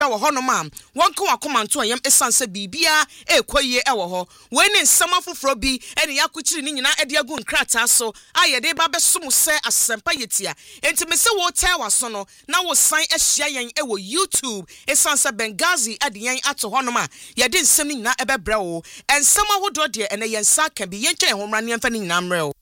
wɔ hɔ no ma wɔnko akomanto ayam esanse bibia ekoyie ɛwɔ hɔ we ne nsɛm afoforo bi ɛne yakokyiri ne nyina ɛde agu nkrata so ayɛde ba bɛsom sɛ asempa yetia enti me se wo tɛ waso no na wo san ahyia yɛn ɛwɔ YouTube esanse Benghazi ade yɛn ato hɔ no ma yɛde nsɛm ne nyina ɛbɛbrɛ wo ensɛm ahodo de ɛne yɛn sa ka bi yɛntwɛn ho mmra ne yɛmfa ne nyina mmerɛ wo